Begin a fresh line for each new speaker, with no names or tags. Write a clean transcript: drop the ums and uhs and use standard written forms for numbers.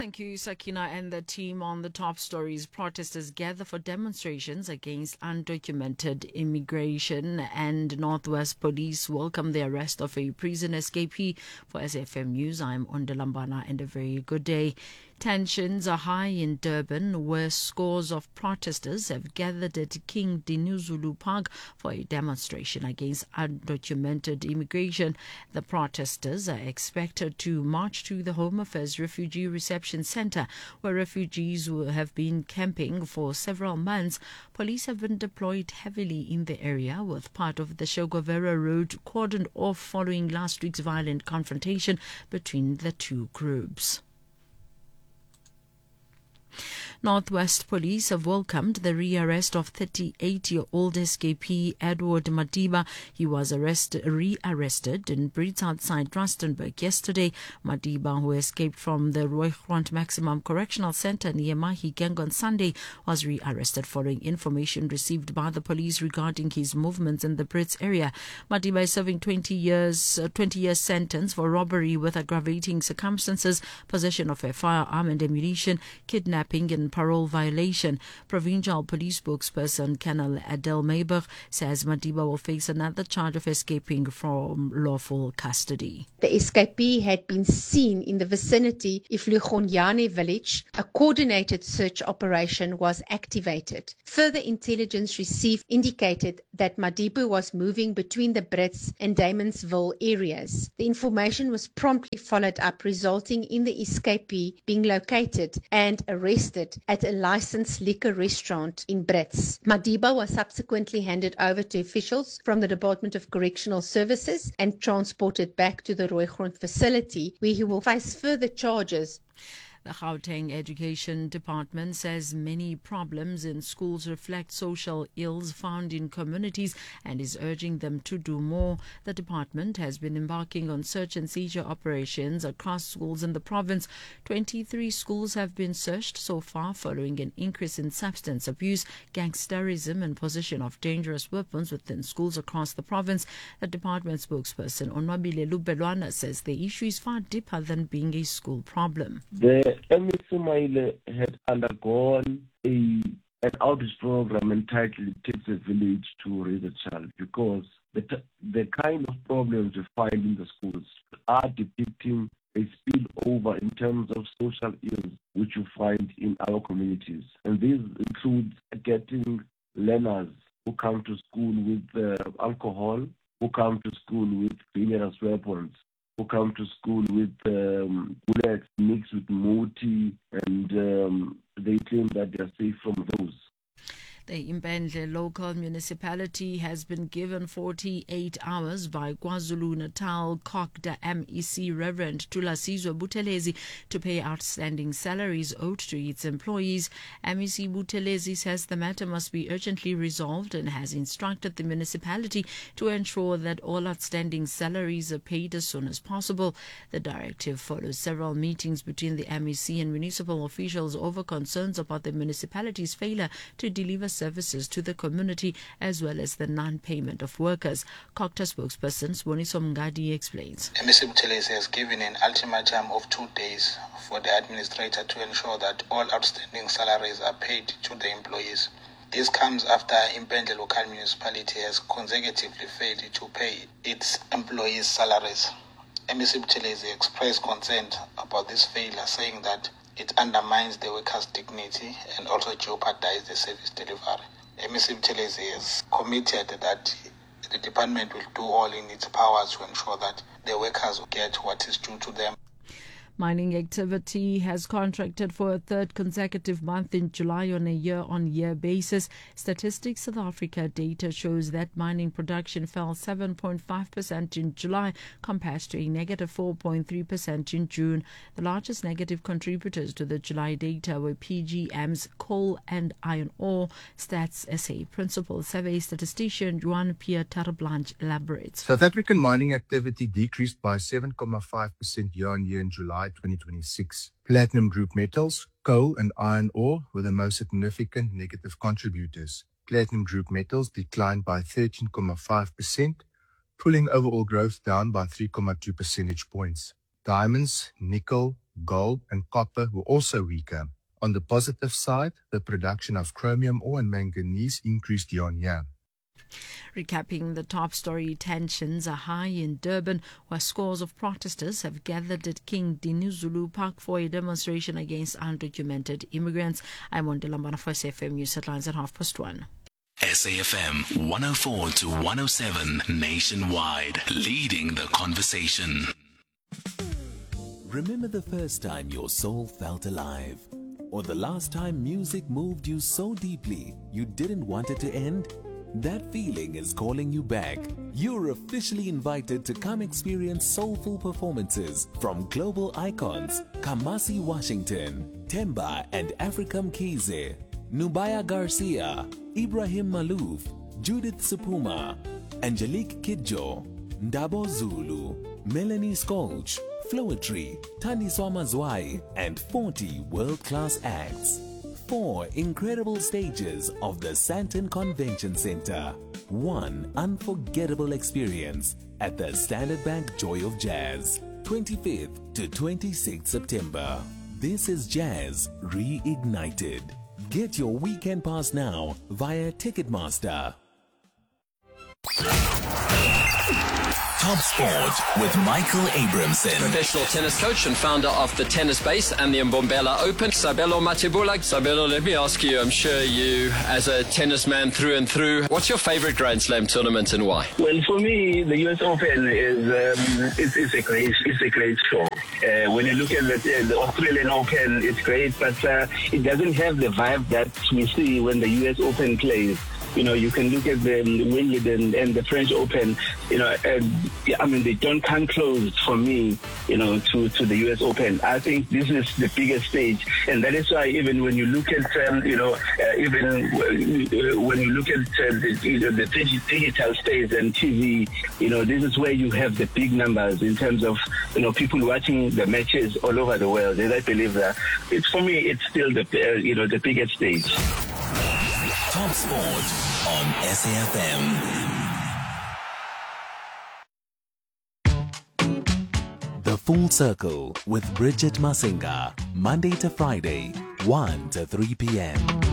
Thank you, Sakina, and the team on the top stories. Protesters gather for demonstrations against undocumented immigration, and Northwest Police welcome the arrest of a prison escapee. For SFM News, I'm Ondalambana, and a very good day. Tensions are high in Durban, where scores of protesters have gathered at King Dinuzulu Park for a demonstration against undocumented immigration. The protesters are expected to march to the Home Affairs Refugee Reception Center, where refugees who have been camping for several months. Police have been deployed heavily in the area, with part of the Shogovera Road cordoned off following last week's violent confrontation between the two groups. Northwest Police have welcomed the rearrest of 38-year-old escapee Edward Madiba. He was rearrested in Brits outside Rustenburg yesterday. Madiba, who escaped from the Rooigrond Maximum Correctional Center near Mahikeng on Sunday, was rearrested following information received by the police regarding his movements in the Brits area. Madiba is serving 20 years sentence for robbery with aggravating circumstances, possession of a firearm and ammunition, kidnapping and parole violation. Provincial Police spokesperson Colonel Adele Mayberg says Madiba will face another charge of escaping from lawful custody.
The escapee had been seen in the vicinity of Lugonyane village. A coordinated search operation was activated. Further intelligence received indicated that Madiba was moving between the Brits and Damonsville areas. The information was promptly followed up, resulting in the escapee being located and arrested at a licensed liquor restaurant in Brits. Madiba was subsequently handed over to officials from the Department of Correctional Services and transported back to the Rooigrond facility, where he will face further charges.
The Gauteng Education Department says many problems in schools reflect social ills found in communities and is urging them to do more. The department has been embarking on search and seizure operations across schools in the province. 23 schools have been searched so far following an increase in substance abuse, gangsterism and possession of dangerous weapons within schools across the province. The department spokesperson Onwabile Lubelwana says the issue is far deeper than being a school problem.
The MSMILE had undergone an outreach program entitled It Takes a Village to Raise a Child, because the kind of problems we find in the schools are depicting a spillover in terms of social ills which you find in our communities. And this includes getting learners who come to school with alcohol, who come to school with dangerous weapons, who come to school with bullets mixed with moti, and they claim that they are safe from those.
The Impendle local municipality has been given 48 hours by KwaZulu-Natal COGTA MEC Reverend Thulasizwe Buthelezi to pay outstanding salaries owed to its employees. MEC Buthelezi says the matter must be urgently resolved and has instructed the municipality to ensure that all outstanding salaries are paid as soon as possible. The directive follows several meetings between the MEC and municipal officials over concerns about the municipality's failure to deliver services to the community as well as the non-payment of workers. COGTA spokesperson Siboniso Mngadi explains.
MEC Buthelezi has given an ultimatum of 2 days for the administrator to ensure that all outstanding salaries are paid to the employees. This comes after Impendle local municipality has consecutively failed to pay its employees' salaries. MEC Buthelezi expressed concern about this failure, saying that it undermines the workers' dignity and also jeopardizes the service delivery. MEC Buthelezi is committed that the department will do all in its power to ensure that the workers get what is due to them.
Mining activity has contracted for a third consecutive month in July on a year-on-year basis. Statistics South Africa data shows that mining production fell 7.5% in July compared to a negative 4.3% in June. The largest negative contributors to the July data were PGM's coal and iron ore. Stats SA Principal Survey Statistician Juan Pierre Tarblanche elaborates.
South African mining activity decreased by 7.5% year-on-year in July 2026. Platinum group metals, coal and iron ore were the most significant negative contributors. Platinum group metals declined by 13.5%, pulling overall growth down by 3.2 percentage points. Diamonds, nickel, gold, and copper were also weaker. On the positive side, the production of chromium ore and manganese increased year-on-year.
Recapping the top story, tensions are high in Durban, where scores of protesters have gathered at King Dinuzulu Park for a demonstration against undocumented immigrants. I'm Wandela Mbana for SAFM News Headlines at 1:30.
SAFM 104 to 107 nationwide, leading the conversation.
Remember the first time your soul felt alive? Or the last time music moved you so deeply you didn't want it to end? That feeling is calling you back. You're officially invited to come experience soulful performances from global icons Kamasi Washington, Temba and Africam Kize, Nubaya Garcia, Ibrahim Malouf, Judith Supuma, Angelique Kidjo, Ndabo Zulu, Melanie Skolch, Flowetry, Taniswa Mazwai, and 40 world-class acts. 4 incredible stages of the Sandton Convention Center. 1 unforgettable experience at the Standard Bank Joy of Jazz. 25th to 26th September. This is Jazz Reignited. Get your weekend pass now via Ticketmaster.
Top Sport with Michael Abramson.
Professional tennis coach and founder of the Tennis Base and the Mbombela Open, Sabelo Matebula. Sabelo, let me ask you, I'm sure you, as a tennis man through and through, what's your favorite Grand Slam tournament and why?
Well, for me, the US Open is a great show. When you look at the Australian Open, it's great, but it doesn't have the vibe that we see when the US Open plays. You know, you can look at the Wimbledon and the French Open, you know, I mean, they don't come close for me, you know, to the US Open. I think this is the biggest stage. And that is why even when you look at, even when you look at the digital space and TV, you know, this is where you have the big numbers in terms of, you know, people watching the matches all over the world. And I believe that for me, it's still the biggest stage.
Top Sport on SAFM.
The Full Circle with Bridget Masinga, Monday to Friday, 1 to 3 p.m.